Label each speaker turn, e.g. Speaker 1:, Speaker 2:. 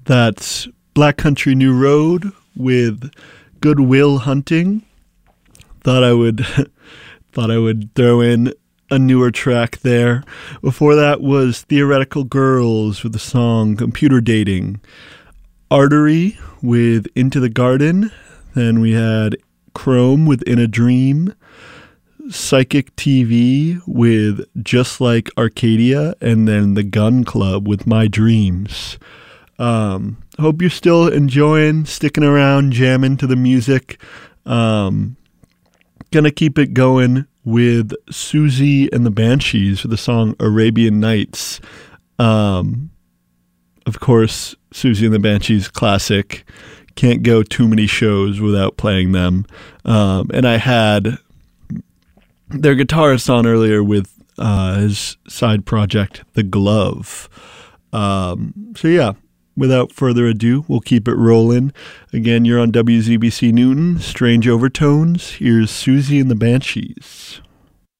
Speaker 1: That's Black Country New Road with Good Will Hunting. Thought I would throw in a newer track there. Before that was Theoretical Girls with the song Computer Dating. Artery with Into the Garden. Then we had Chrome with In a Dream. Psychic TV with Just Like Arcadia. And then The Gun Club with My Dreams. Hope you're still enjoying, sticking around, jamming to the music. Gonna keep it going with Susie and the Banshees for the song Arabian Nights. Of course, Susie and the Banshees classic. Can't go too many shows without playing them. And I had their guitarist on earlier with his side project, The Glove. So yeah, without further ado, we'll keep it rolling. Again, you're on WZBC Newton, Strange Overtones. Here's Susie and the Banshees.